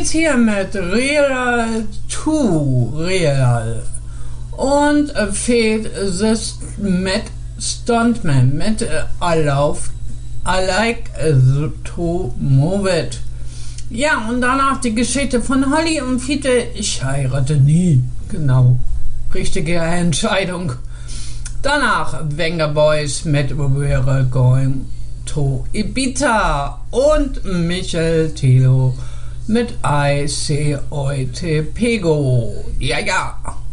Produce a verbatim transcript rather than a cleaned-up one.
geht's hier mit Real to Real. Und äh, fehlt es mit Stuntman, mit äh, I love, I like to move it. Ja, und danach die Geschichte von Holly und Fiete, ich heirate nie. Genau, richtige Entscheidung. Danach Venga Boys mit We're Going to Ibiza und Michael Tilo mit I C O T Pego. Ja, ja.